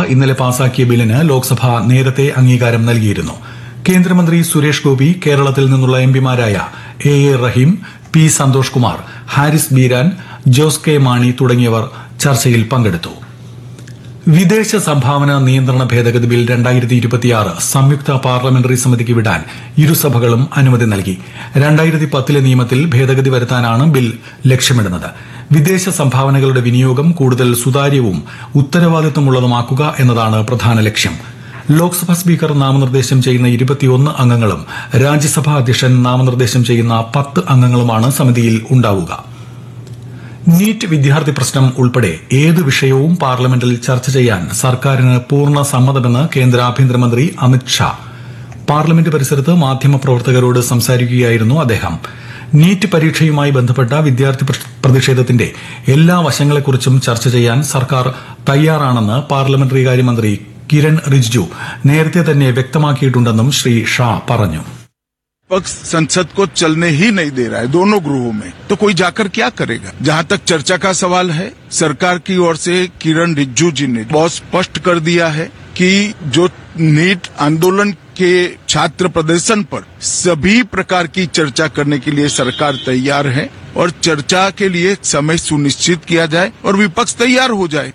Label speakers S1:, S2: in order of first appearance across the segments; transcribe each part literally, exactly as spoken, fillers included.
S1: ഇന്നലെ പാസാക്കിയ ബില്ലിന് ലോക്സഭ നേരത്തെ അംഗീകാരം നൽകിയിരുന്നു. കേന്ദ്രമന്ത്രി സുരേഷ് ഗോപി, കേരളത്തിൽ നിന്നുള്ള എംപിമാരായ A A Rahim, P Santhosh Kumar, Haris Beeran, Jose K Mani തുടങ്ങിയവർ ചർച്ചയിൽ പങ്കെടുത്തു. വിദേശ സംഭാവന നിയന്ത്രണ ഭേദഗതി ബിൽ രണ്ടായിരത്തി ഇരുപത്തിയാറ് സംയുക്ത പാർലമെന്ററി സമിതിക്ക് വിടാൻ ഇരുസഭകളും അനുമതി നൽകി. രണ്ടായിരത്തി പത്തിലെ നിയമത്തിൽ ഭേദഗതി വരുത്താനാണ് ബിൽ ലക്ഷ്യമിടുന്നത്. വിദേശ സംഭാവനകളുടെ വിനിയോഗം കൂടുതൽ സുതാര്യവും ഉത്തരവാദിത്തമുള്ളതുമാക്കുക എന്നതാണ് പ്രധാന ലക്ഷ്യം. ലോക്സഭാ സ്പീക്കർ നാമനിർദ്ദേശം ചെയ്യുന്ന ഇരുപത്തിയൊന്ന് അംഗങ്ങളും രാജ്യസഭാ അധ്യക്ഷൻ നാമനിർദ്ദേശം ചെയ്യുന്ന പത്ത് അംഗങ്ങളുമാണ് സമിതിയിൽ ഉണ്ടാവുക. നീറ്റ് വിദ്യാർത്ഥി പ്രശ്നം ഉൾപ്പെടെ ഏത് വിഷയവും പാർലമെന്റിൽ ചർച്ച ചെയ്യാൻ സർക്കാരിന് പൂർണ്ണ സമ്മതമെന്ന് കേന്ദ്ര ആഭ്യന്തരമന്ത്രി അമിത് ഷാ. പാർലമെന്റ് പരിസരത്ത് മാധ്യമപ്രവർത്തകരോട് സംസാരിക്കുകയായിരുന്നു അദ്ദേഹം. നീറ്റ് പരീക്ഷയുമായി ബന്ധപ്പെട്ട വിദ്യാർത്ഥി പ്രതിഷേധത്തിന്റെ എല്ലാ വശങ്ങളെക്കുറിച്ചും ചർച്ച ചെയ്യാൻ സർക്കാർ തയ്യാറാണെന്ന് പാർലമെന്ററി കാര്യമന്ത്രി കിരൺ റിജിജു നേരത്തെ തന്നെ വ്യക്തമാക്കിയിട്ടുണ്ടെന്നും ശ്രീ ഷാ പറഞ്ഞു.
S2: पक्ष संसद को चलने ही नहीं दे रहा है दोनों गृहों में, तो कोई जाकर क्या करेगा? जहां तक चर्चा का सवाल है, सरकार की ओर से किरण रिजिजू जी ने बहुत स्पष्ट कर दिया है कि जो नीट आंदोलन के छात्र प्रदर्शन पर सभी प्रकार की चर्चा करने के लिए सरकार तैयार है और चर्चा के लिए समय सुनिश्चित किया जाए और विपक्ष तैयार हो जाए.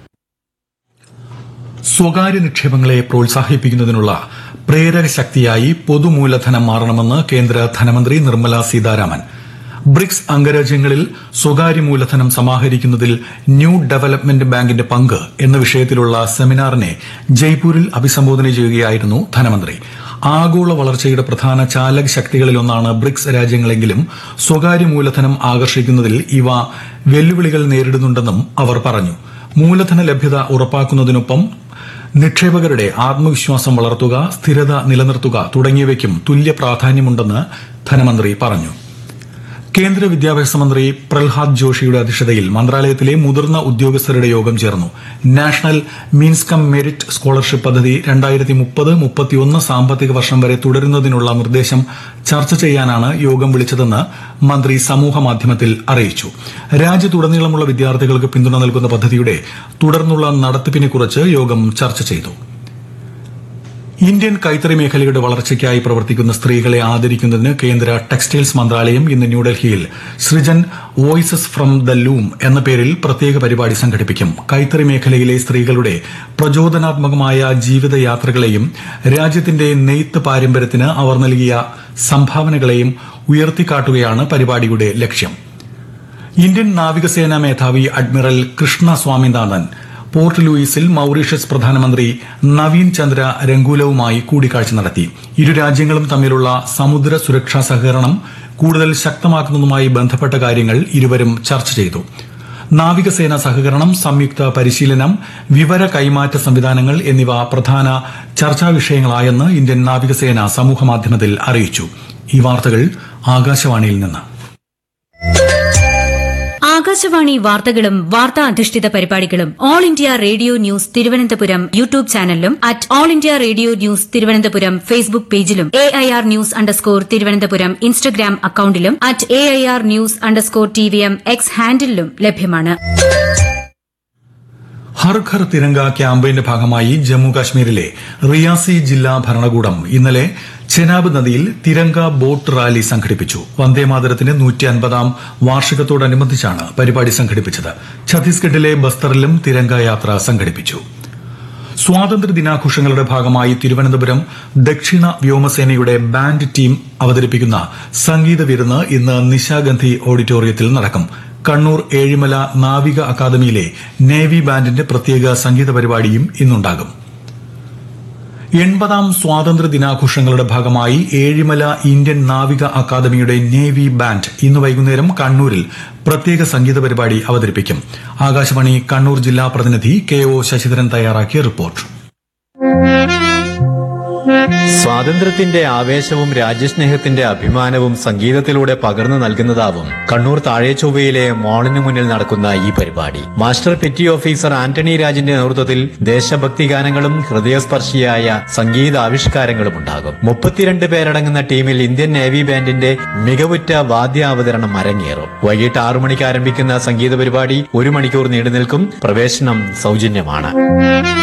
S1: സ്വകാര്യ നിക്ഷേപങ്ങളെ പ്രോത്സാഹിപ്പിക്കുന്നതിനുള്ള പ്രേരക ശക്തിയായി പൊതുമൂലധനം മാറണമെന്ന് കേന്ദ്ര ധനമന്ത്രി നിർമ്മല സീതാരാമൻ. ബ്രിക്സ് അംഗരാജ്യങ്ങളിൽ സ്വകാര്യ മൂലധനം സമാഹരിക്കുന്നതിൽ ന്യൂ ഡെവലപ്മെന്റ് ബാങ്കിന്റെ പങ്ക് എന്ന വിഷയത്തിലുള്ള സെമിനാറിനെ ജയ്പൂരിൽ അഭിസംബോധന ചെയ്യുകയായിരുന്നു ധനമന്ത്രി. ആഗോള വളർച്ചയുടെ പ്രധാന ചാലക ശക്തികളിലൊന്നാണ് ബ്രിക്സ് രാജ്യങ്ങളെങ്കിലും സ്വകാര്യ മൂലധനം ആകർഷിക്കുന്നതിൽ ഇവ വെല്ലുവിളികൾ നേരിടുന്നുണ്ടെന്നും അവർ പറഞ്ഞു. മൂലധന ലഭ്യത ഉറപ്പാക്കുന്നതിനൊപ്പം നിക്ഷേപകരുടെ ആത്മവിശ്വാസം വളർത്തുക, സ്ഥിരത നിലനിർത്തുക തുടങ്ങിയവയ്ക്കും തുല്യ പ്രാധാന്യമുണ്ടെന്ന് ധനമന്ത്രി പറഞ്ഞു. കേന്ദ്ര വിദ്യാഭ്യാസ മന്ത്രി പ്രഹ്ലാദ് ജോഷിയുടെ അധ്യക്ഷതയിൽ മന്ത്രാലയത്തിലെ മുതിർന്ന ഉദ്യോഗസ്ഥരുടെ യോഗം ചേർന്നു. National means come merit scholarship പദ്ധതി രണ്ടായിരത്തി മുപ്പത് മുപ്പത്തിയൊന്ന് സാമ്പത്തിക വർഷം വരെ തുടരുന്നതിനുള്ള നിർദ്ദേശം ചർച്ച ചെയ്യാനാണ് യോഗം വിളിച്ചതെന്ന് മന്ത്രി സമൂഹമാധ്യമത്തിൽ അറിയിച്ചു. രാജ്യത്തുടനീളമുള്ള വിദ്യാർത്ഥികൾക്ക് പിന്തുണ നൽകുന്ന പദ്ധതിയുടെ തുടർന്നുള്ള നടത്തിപ്പിനെക്കുറിച്ച് യോഗം ചർച്ച ചെയ്തു. ഇന്ത്യൻ കൈത്തറി മേഖലയുടെ വളർച്ചയ്ക്കായി പ്രവർത്തിക്കുന്ന സ്ത്രീകളെ ആദരിക്കുന്നതിന് കേന്ദ്ര ടെക്സ്റ്റൈൽസ് മന്ത്രാലയം ഇന്ന് ന്യൂഡൽഹിയിൽ Srijan voices from the loom എന്ന പേരിൽ പ്രത്യേക പരിപാടി സംഘടിപ്പിക്കും. കൈത്തറി മേഖലയിലെ സ്ത്രീകളുടെ പ്രചോദനാത്മകമായ ജീവിതയാത്രകളെയും രാജ്യത്തിന്റെ നെയ്ത്ത് പാരമ്പര്യത്തിന് അവർ നൽകിയ സംഭാവനകളെയും ഉയർത്തിക്കാട്ടുകയാണ് പരിപാടിയുടെ ലക്ഷ്യം. ഇന്ത്യൻ നാവികസേനാ മേധാവി admiral Krishna Swaminathan port ലൂയിസിൽ Mauritius പ്രധാനമന്ത്രി നവീൻ ചന്ദ്ര രംഗൂലവുമായി കൂടിക്കാഴ്ച നടത്തി. ഇരു രാജ്യങ്ങളും തമ്മിലുള്ള സമുദ്ര സുരക്ഷാ സഹകരണം കൂടുതൽ ശക്തമാക്കുന്നതുമായി ബന്ധപ്പെട്ട കാര്യങ്ങൾ ഇരുവരും ചർച്ച ചെയ്തു. നാവികസേന സഹകരണം, സംയുക്ത പരിശീലനം, വിവര കൈമാറ്റ സംവിധാനങ്ങൾ എന്നിവ പ്രധാന ചർച്ചാ വിഷയങ്ങളായെന്ന് ഇന്ത്യൻ നാവികസേന സമൂഹമാധ്യമത്തിൽ അറിയിച്ചു. ഈ വാർത്തകൾ ആകാശവാണിയിൽ നിന്ന്.
S3: ആകാശവാണി വാർത്തകളും വാർത്താ അധിഷ്ഠിത പരിപാടികളും all India radio news Thiruvananthapuram YouTube ചാനലിലും at all India radio news Thiruvananthapuram Facebook പേജിലും A I R news underscore Thiruvananthapuram Instagram അക്കൌണ്ടിലും at A I R news underscore T V M X ഹാൻഡിലും ലഭ്യമാണ്.
S1: ഹർ ഘർ തിരങ്ക ക്യാമ്പയിന്റെ ഭാഗമായി ജമ്മുകാശ്മീരിലെ റിയാസി ജില്ലാ ഭരണകൂടം ഇന്നലെ ചെനാബ് നദിയിൽ തിരങ്ക ബോട്ട് റാലി സംഘടിപ്പിച്ചു. വന്ദേമാതരത്തിന്റെ നൂറ്റി അൻപതാം വാർഷികത്തോടനുബന്ധിച്ചാണ് പരിപാടി സംഘടിപ്പിച്ചത്. ഛത്തീസ്ഗഡിലെ ബസ്തറിലും തിരങ്ക യാത്ര സംഘടിപ്പിച്ചു. സ്വാതന്ത്ര്യ ദിനാഘോഷങ്ങളുടെ ഭാഗമായി തിരുവനന്തപുരം ദക്ഷിണ വ്യോമസേനയുടെ ബാൻഡ് ടീം അവതരിപ്പിക്കുന്ന സംഗീത വിരുന്ന് ഇന്ന് നിശാഗന്ധി ഓഡിറ്റോറിയത്തിൽ നടക്കും. കണ്ണൂർ ഏഴിമല നാവിക അക്കാദമിയിലെ നേവി ബാൻഡിന്റെ പ്രത്യേക സംഗീത പരിപാടിയും ഇന്നുണ്ടാകും. എൺപതാം സ്വാതന്ത്ര്യ ദിനാഘോഷങ്ങളുടെ ഭാഗമായി ഏഴിമല ഇന്ത്യൻ നാവിക അക്കാദമിയുടെ നേവി ബാൻഡ് ഇന്ന് വൈകുന്നേരം കണ്ണൂരിൽ പ്രത്യേക സംഗീത പരിപാടി അവതരിപ്പിക്കും. ആകാശവാണി കണ്ണൂർ ജില്ലാ പ്രതിനിധി കെ ഒ ശശിധരൻ തയ്യാറാക്കിയ റിപ്പോർട്ട്.
S4: സ്വാതന്ത്ര്യത്തിന്റെ ആവേശവും രാജ്യസ്നേഹത്തിന്റെ അഭിമാനവും സംഗീതത്തിലൂടെ പകർന്നു നൽകുന്നതാവും കണ്ണൂർ താഴേച്ചൊവ്വയിലെ മോളിനു മുന്നിൽ നടക്കുന്ന ഈ പരിപാടി. മാസ്റ്റർ പെറ്റി ഓഫീസർ ആന്റണി രാജിന്റെ നേതൃത്വത്തിൽ ദേശഭക്തി ഗാനങ്ങളും ഹൃദയസ്പർശിയായ സംഗീതാവിഷ്കാരങ്ങളും ഉണ്ടാകും. മുപ്പത്തിരണ്ട് പേരടങ്ങുന്ന ടീമിൽ ഇന്ത്യൻ നേവി ബാൻഡിന്റെ മികവുറ്റ വാദ്യാവതരണം അരങ്ങേറും. വൈകിട്ട് ആറു മണിക്ക് ആരംഭിക്കുന്ന സംഗീത പരിപാടി ഒരു മണിക്കൂർ നീണ്ടു നിൽക്കും. പ്രവേശനം സൗജന്യമാണ്.